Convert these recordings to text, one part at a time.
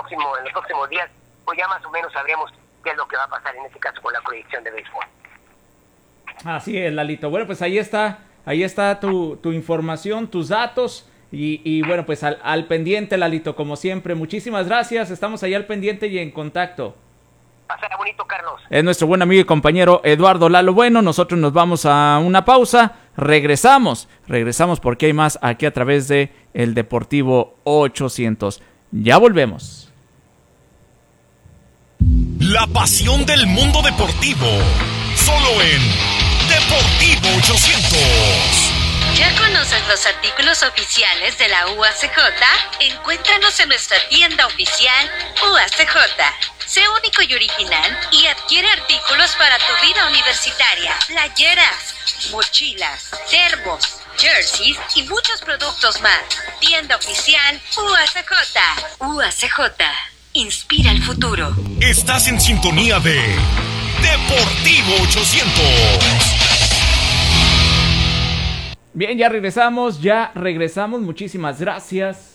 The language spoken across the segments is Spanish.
los próximos días, pues ya más o menos sabremos qué es lo que va a pasar en este caso con la proyección de béisbol. Así es, Lalito. Bueno, pues ahí está tu información, tus datos y bueno, pues al pendiente, Lalito, como siempre. Muchísimas gracias, estamos ahí al pendiente y en contacto. Pasará bonito, Carlos. Es nuestro buen amigo y compañero Eduardo Lalo Bueno. Nosotros nos vamos a una pausa. Regresamos porque hay más aquí a través de El Deportivo 800. Ya volvemos. La pasión del mundo deportivo, solo en Deportivo 800. ¿Ya conoces los artículos oficiales de la UACJ? Encuéntranos en nuestra tienda oficial UACJ. Sé único y original y adquiere artículos para tu vida universitaria. Playeras, mochilas, termos, jerseys y muchos productos más. Tienda oficial UACJ. UACJ. Inspira el futuro. Estás en sintonía de Deportivo 800. Bien, ya regresamos. Muchísimas gracias.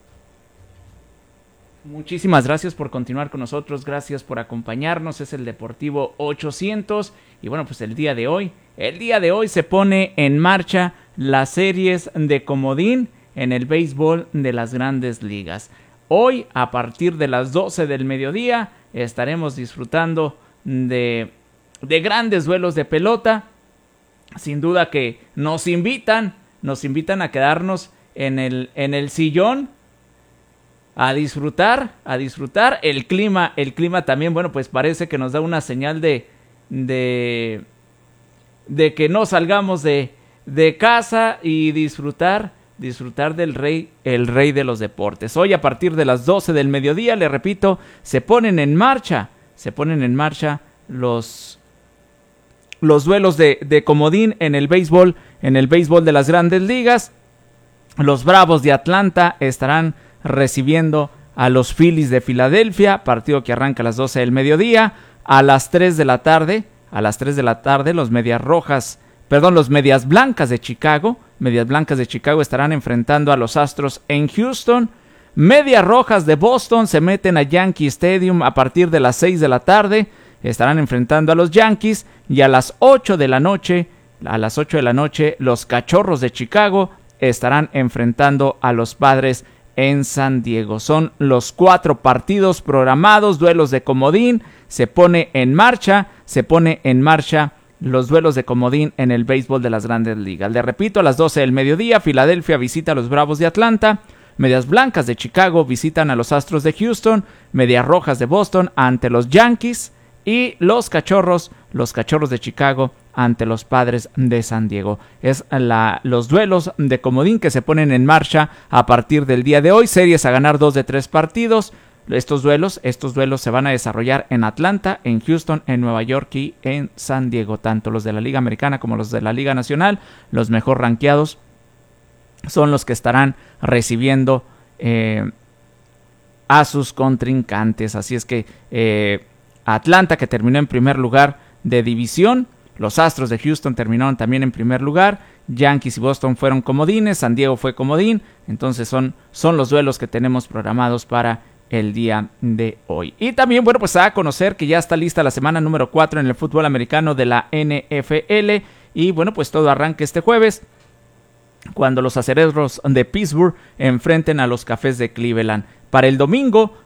Muchísimas gracias por continuar con nosotros, gracias por acompañarnos. Es el Deportivo 800 y bueno, pues el día de hoy se pone en marcha las series de comodín en el béisbol de las Grandes Ligas. Hoy, a partir de las 12 del mediodía, estaremos disfrutando de grandes duelos de pelota. Sin duda que nos invitan a quedarnos en el sillón a disfrutar. El clima también, bueno, pues parece que nos da una señal de que no salgamos de casa y disfrutar del rey, el rey de los deportes. Hoy a partir de las 12 del mediodía, le repito, se ponen en marcha los duelos de comodín en el béisbol de las Grandes Ligas. Los Bravos de Atlanta estarán recibiendo a los Phillies de Filadelfia, partido que arranca a las 12 del mediodía. A las 3 de la tarde, los Medias Blancas de Chicago estarán enfrentando a los Astros en Houston. Medias Rojas de Boston se meten a Yankee Stadium a partir de las 6 de la tarde. Estarán enfrentando a los Yankees y a las 8 de la noche, los Cachorros de Chicago estarán enfrentando a los Padres en San Diego. Son los 4 partidos programados, duelos de comodín. Se pone en marcha los duelos de comodín en el béisbol de las Grandes Ligas. Le repito, a las 12 del mediodía, Filadelfia visita a los Bravos de Atlanta. Medias Blancas de Chicago visitan a los Astros de Houston. Medias Rojas de Boston ante los Yankees. Y los Cachorros de Chicago ante los Padres de San Diego. Es los duelos de comodín que se ponen en marcha a partir del día de hoy. Series a ganar 2 de 3 partidos. Estos duelos se van a desarrollar en Atlanta, en Houston, en Nueva York y en San Diego. Tanto los de la Liga Americana como los de la Liga Nacional, los mejor rankeados, son los que estarán recibiendo a sus contrincantes. Así es que Atlanta, que terminó en primer lugar de división. Los Astros de Houston terminaron también en primer lugar. Yankees y Boston fueron comodines. San Diego fue comodín. Entonces son los duelos que tenemos programados para el día de hoy. Y también, bueno, pues a conocer que ya está lista la semana número 4 en el fútbol americano de la NFL. Y bueno, pues todo arranca este jueves, cuando los Acereros de Pittsburgh enfrenten a los Cafés de Cleveland. Para el domingo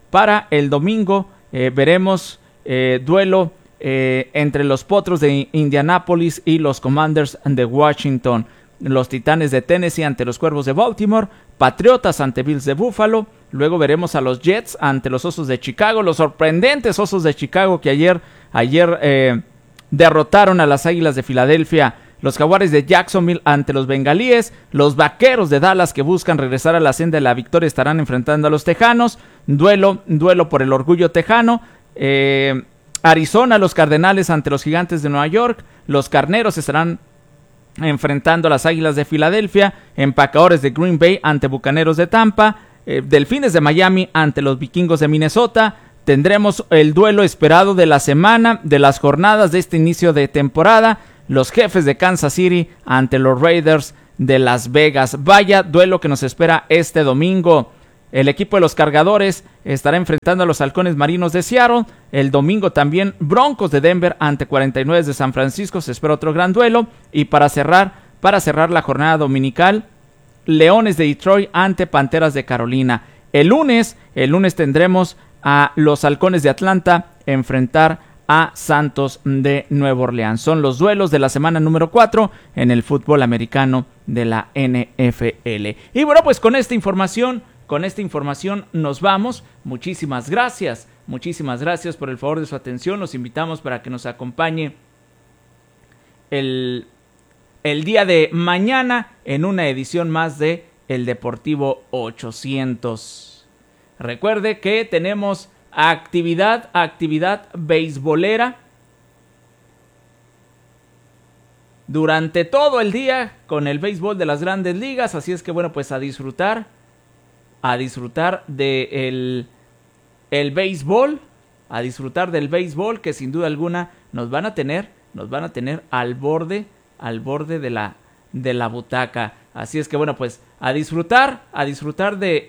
veremos duelo entre los Potros de Indianápolis y los Commanders de Washington. Los Titanes de Tennessee ante los Cuervos de Baltimore. Patriotas ante Bills de Buffalo. Luego veremos a los Jets ante los Osos de Chicago. Los sorprendentes Osos de Chicago que ayer derrotaron a las Águilas de Filadelfia. Los Jaguares de Jacksonville ante los Bengalíes. Los Vaqueros de Dallas, que buscan regresar a la senda de la victoria, estarán enfrentando a los Tejanos. Duelo por el orgullo tejano. Arizona, los Cardenales ante los Gigantes de Nueva York. Los Carneros estarán enfrentando a las Águilas de Filadelfia. Empacadores de Green Bay ante Bucaneros de Tampa. Delfines de Miami ante los Vikingos de Minnesota. Tendremos el duelo esperado de la semana, de las jornadas de este inicio de temporada. Los Jefes de Kansas City ante los Raiders de Las Vegas. Vaya duelo que nos espera este domingo. el equipo de los Cargadores estará enfrentando a los Halcones Marinos de Seattle. El domingo también Broncos de Denver ante 49 de San Francisco. Se espera otro gran duelo. Y para cerrar la jornada dominical, Leones de Detroit ante Panteras de Carolina. El lunes tendremos a los Halcones de Atlanta enfrentar a Santos de Nueva Orleans. Son los duelos de la semana número 4 en el fútbol americano de la NFL. Y bueno, pues con esta información nos vamos. Muchísimas gracias por el favor de su atención. Los invitamos para que nos acompañe el día de mañana en una edición más de El Deportivo 800. Recuerde que tenemos actividad beisbolera durante todo el día con el béisbol de las Grandes Ligas, así es que bueno, pues a disfrutar de el béisbol, del béisbol que sin duda alguna nos van a tener al borde de la butaca. Así es que bueno, pues a disfrutar de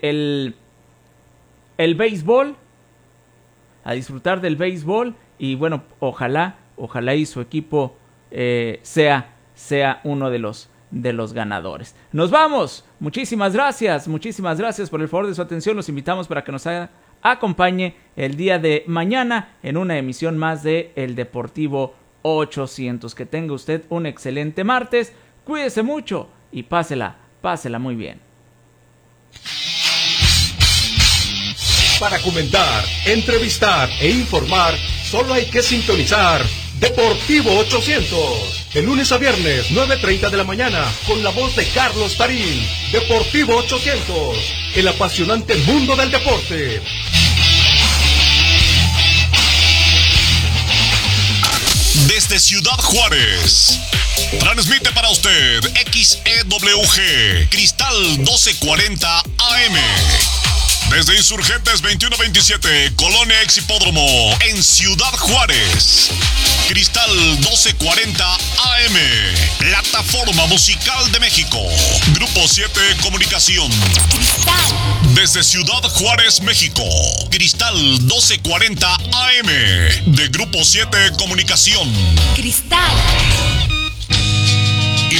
el béisbol, del béisbol, y bueno, ojalá y su equipo sea uno de los ganadores. Nos vamos. Muchísimas gracias por el favor de su atención. Los invitamos para que nos acompañe el día de mañana en una emisión más de El Deportivo 800. Que tenga usted un excelente martes. Cuídese mucho y pásela muy bien. Para comentar, entrevistar e informar, solo hay que sintonizar Deportivo 800. De lunes a viernes, 9:30 de la mañana, con la voz de Carlos Tarín. Deportivo 800, el apasionante mundo del deporte. Desde Ciudad Juárez, transmite para usted XEWG, Cristal 1240 AM. Desde Insurgentes 2127, Colonia Ex Hipódromo, en Ciudad Juárez. Cristal 1240 AM, plataforma musical de México. Grupo 7 Comunicación. Desde Ciudad Juárez, México. Cristal 1240 AM, de Grupo 7 Comunicación. Cristal